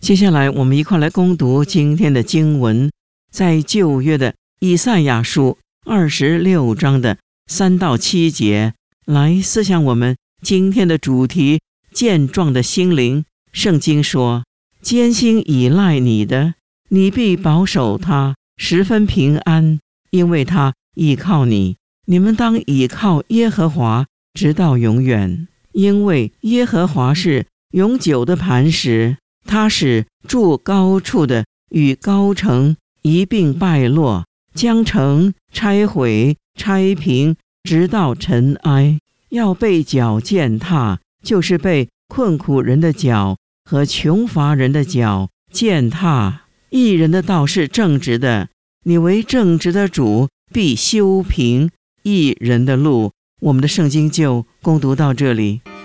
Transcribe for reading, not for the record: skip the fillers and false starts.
接下来我们一块来攻读今天的经文，在旧约的以赛亚书26章的3到7节，来思想我们今天的主题：健壮的心灵。圣经说，艰辛依赖你的，你必保守他，十分平安，因为他倚靠你。你们当倚靠耶和华，直到永远，因为耶和华是永久的磐石，他使住高处的与高城一并败落，将城拆毁拆平，直到尘埃。要被脚践踏，就是被困苦人的脚和穷乏人的脚践踏。义人的道是正直的，你为正直的主必修平义人的路。我们的圣经就攻读到这里。